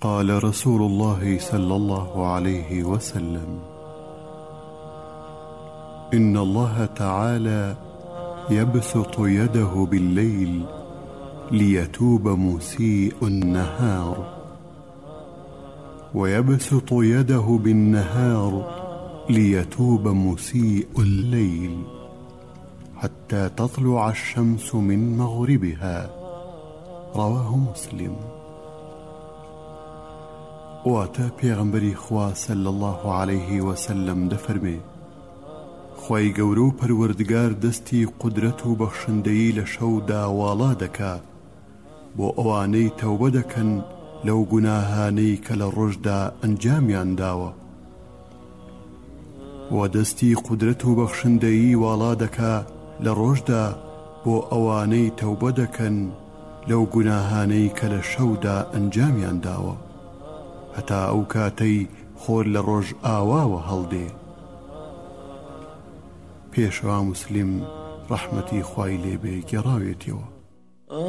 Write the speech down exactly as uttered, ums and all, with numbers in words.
قال رسول الله صلى الله عليه وسلم: إن الله تعالى يبسط يده بالليل ليتوب مسيء النهار، ويبسط يده بالنهار ليتوب مسيء الليل، حتى تطلع الشمس من مغربها. رواه مسلم. واتا پیغمبری خوا صلی الله عليه وسلم دفرمي: خوای گەورە و پەروەردگار دەستی قودرەت و بەخشندەیی لە شەودا واڵا دەکا بۆ ئەوانەی تەوبە دەکەن لەو گوناهانەی کە لە ڕۆژدا ئەنجامیان داوە، و دەستی قودرەت و بەخشندەیی واڵا دەکا لە ڕۆژدا بۆ ئەوانەی تەوبە دەکەن لەو گوناهانەی کە لە شەودا ئەنجامیان داوە، هەتا ئەو کاتەی خۆر لە ڕۆژ ئاواوە هەڵدێ. پێشوا موسلیم ڕەحمەتی خوای لێبێ گێڕاوێتەوە.